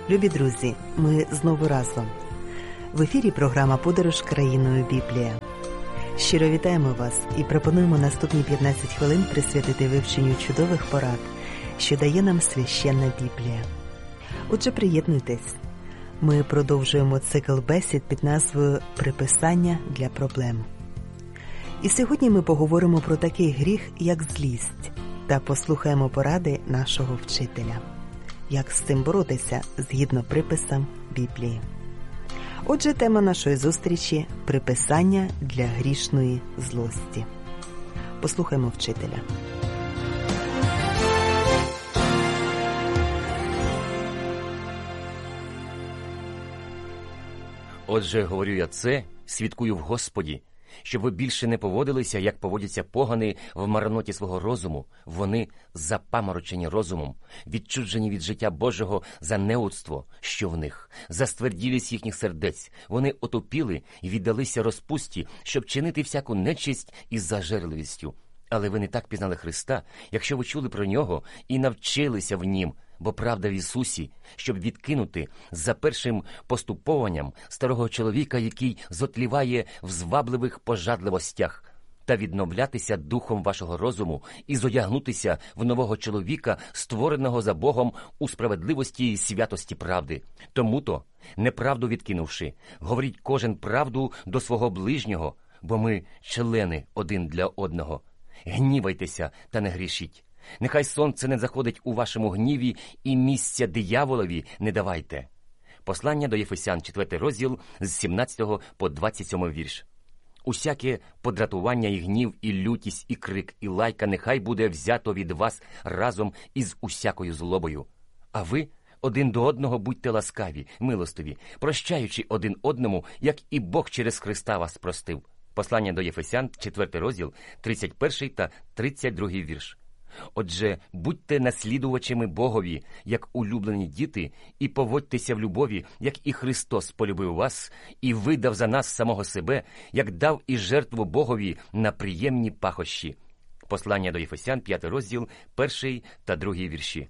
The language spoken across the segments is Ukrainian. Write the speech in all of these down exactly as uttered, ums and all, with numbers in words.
Любі друзі, ми знову разом. В ефірі програма «Подорож країною Біблія». Щиро вітаємо вас і пропонуємо наступні п'ятнадцять хвилин присвятити вивченню чудових порад, що дає нам священна Біблія. Отже, приєднуйтесь. Ми продовжуємо цикл бесід під назвою «Приписання для проблем». І сьогодні ми поговоримо про такий гріх, як злість, та послухаємо поради нашого вчителя. Як з цим боротися згідно приписам Біблії. Отже, тема нашої зустрічі – приписання для грішної злості. Послухаймо вчителя. Отже, говорю я це, свідкую в Господі, щоб ви більше не поводилися, як поводяться погани в марноті свого розуму. Вони запаморочені розумом, відчуджені від життя Божого за неудство, що в них, за стверділість їхніх сердець. Вони отупіли і віддалися розпусті, щоб чинити всяку нечисть із зажерливістю. Але ви не так пізнали Христа, якщо ви чули про Нього і навчилися в Нім, бо правда в Ісусі, щоб відкинути за першим поступованням старого чоловіка, який зотліває в звабливих пожадливостях, та відновлятися духом вашого розуму і зодягнутися в нового чоловіка, створеного за Богом у справедливості і святості правди. Тому-то, неправду відкинувши, говоріть кожен правду до свого ближнього, бо ми члени один для одного. Гнівайтеся та не грішіть. Нехай сонце не заходить у вашому гніві і місця дияволові не давайте. Послання до Єфесян, четвертий розділ, з сімнадцятого по двадцять сьомий вірш. Усяке подратування і гнів, і лютість, і крик, і лайка нехай буде взято від вас разом із усякою злобою. А ви один до одного будьте ласкаві, милостиві, прощаючи один одному, як і Бог через Христа вас простив. Послання до Єфесян, четвертий розділ, тридцять перший та тридцять другий вірш. Отже, будьте наслідувачами Богові, як улюблені діти, і поводьтеся в любові, як і Христос полюбив вас, і видав за нас самого себе, як дав і жертву Богові на приємні пахощі. Послання до Єфесян, п'ятий розділ, перший та другий вірші.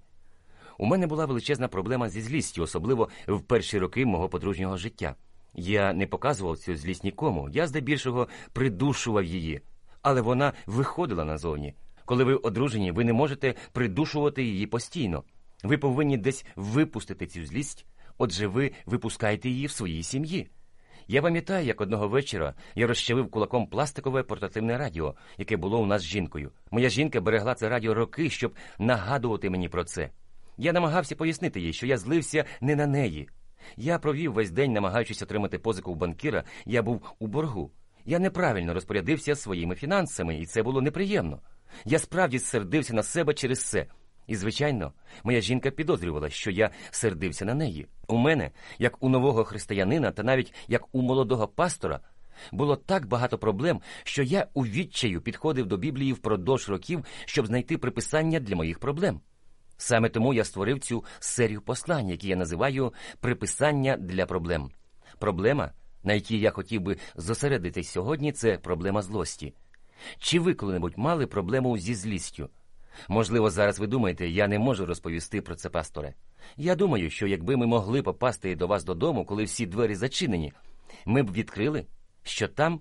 У мене була величезна проблема зі злістю, особливо в перші роки мого подружнього життя. Я не показував цю злість нікому, я здебільшого придушував її, але вона виходила назовні. Коли ви одружені, ви не можете придушувати її постійно. Ви повинні десь випустити цю злість, отже ви випускаєте її в своїй сім'ї. Я пам'ятаю, як одного вечора я розчавив кулаком пластикове портативне радіо, яке було у нас з жінкою. Моя жінка берегла це радіо роки, щоб нагадувати мені про це. Я намагався пояснити їй, що я злився не на неї. Я провів весь день, намагаючись отримати позику у банкіра, я був у боргу. Я неправильно розпорядився своїми фінансами, і це було неприємно. Я справді сердився на себе через це. І, звичайно, моя жінка підозрювала, що я сердився на неї. У мене, як у нового християнина та навіть як у молодого пастора, було так багато проблем, що я у відчаю підходив до Біблії впродовж років, щоб знайти приписання для моїх проблем. Саме тому я створив цю серію послань, які я називаю «Приписання для проблем». Проблема, на якій я хотів би зосередитись сьогодні, це проблема злості. Чи ви коли-небудь мали проблему зі злістю? Можливо, зараз ви думаєте, я не можу розповісти про це, пасторе. Я думаю, що якби ми могли попасти до вас додому, коли всі двері зачинені, ми б відкрили, що там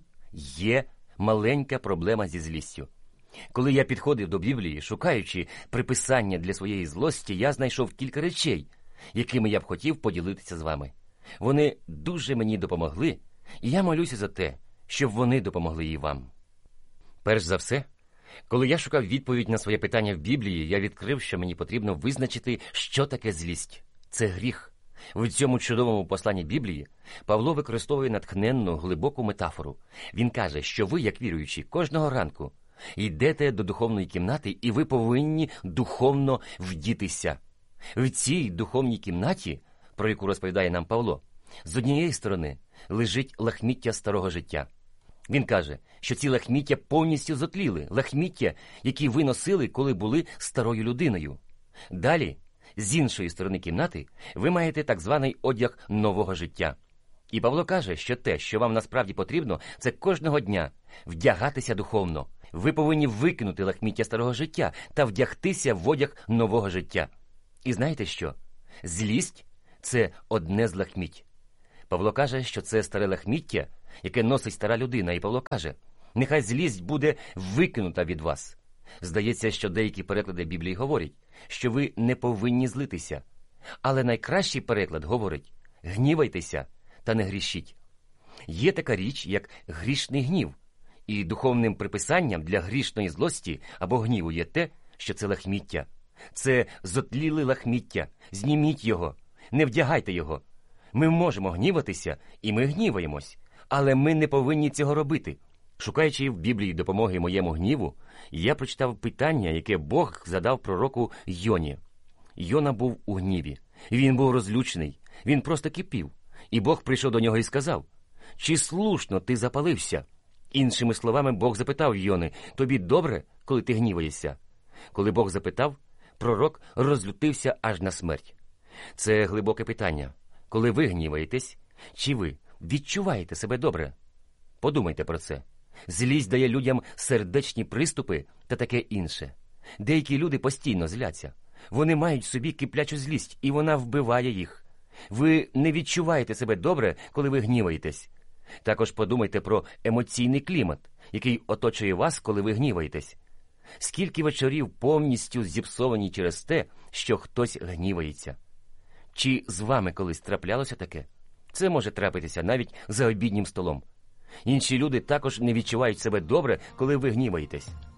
є маленька проблема зі злістю. Коли я підходив до Біблії, шукаючи приписання для своєї злості, я знайшов кілька речей, якими я б хотів поділитися з вами. Вони дуже мені допомогли, і я молюся за те, щоб вони допомогли і вам. Перш за все, коли я шукав відповідь на своє питання в Біблії, я відкрив, що мені потрібно визначити, що таке злість. Це гріх. В цьому чудовому посланні Біблії Павло використовує натхненну, глибоку метафору. Він каже, що ви, як віруючі, кожного ранку йдете до духовної кімнати, і ви повинні духовно вдітися. В цій духовній кімнаті, про яку розповідає нам Павло, з однієї сторони лежить лахміття старого життя. Він каже, що ці лахміття повністю зотліли, лахміття, які ви носили, коли були старою людиною. Далі, з іншої сторони кімнати, ви маєте так званий одяг нового життя. І Павло каже, що те, що вам насправді потрібно, це кожного дня вдягатися духовно. Ви повинні викинути лахміття старого життя та вдягтися в одяг нового життя. І знаєте що? Злість це одне з лахміть. Павло каже, що це старе лахміття, яке носить стара людина, і Павло каже, нехай злість буде викинута від вас. Здається, що деякі переклади Біблії говорять, що ви не повинні злитися. Але найкращий переклад говорить, гнівайтеся та не грішіть. Є така річ, як грішний гнів, і духовним приписанням для грішної злості або гніву є те, що це лахміття. Це зотліле лахміття, зніміть його, не вдягайте його. Ми можемо гніватися, і ми гніваємось, але ми не повинні цього робити. Шукаючи в Біблії допомоги моєму гніву, я прочитав питання, яке Бог задав пророку Йоні. Йона був у гніві, він був розлючений, він просто кипів. І Бог прийшов до нього і сказав, «Чи слушно ти запалився?» Іншими словами, Бог запитав Йони, «Тобі добре, коли ти гніваєшся?» Коли Бог запитав, пророк розлютився аж на смерть. Це глибоке питання. Коли ви гніваєтесь, чи ви відчуваєте себе добре? Подумайте про це. Злість дає людям сердечні приступи та таке інше. Деякі люди постійно зляться. Вони мають в собі киплячу злість, і вона вбиває їх. Ви не відчуваєте себе добре, коли ви гніваєтесь. Також подумайте про емоційний клімат, який оточує вас, коли ви гніваєтесь. Скільки вечорів повністю зіпсовані через те, що хтось гнівається? Чи з вами колись траплялося таке? Це може трапитися навіть за обіднім столом. Інші люди також не відчувають себе добре, коли ви гніваєтесь.